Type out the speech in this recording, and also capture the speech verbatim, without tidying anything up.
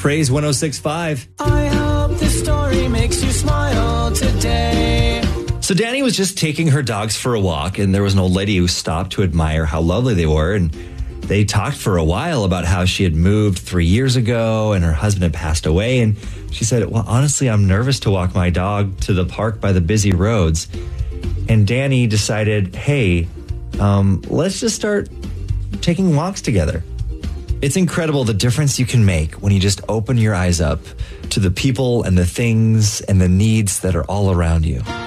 Praise one oh six point five. I hope this story makes you smile today. So Danny was just taking her dogs for a walk, and there was an old lady who stopped to admire how lovely they were. And they talked for a while about how she had moved three years ago and her husband had passed away. And she said, well, honestly, I'm nervous to walk my dog to the park by the busy roads. And Danny decided, hey, um, let's just start taking walks together. It's incredible the difference you can make when you just open your eyes up to the people and the things and the needs that are all around you.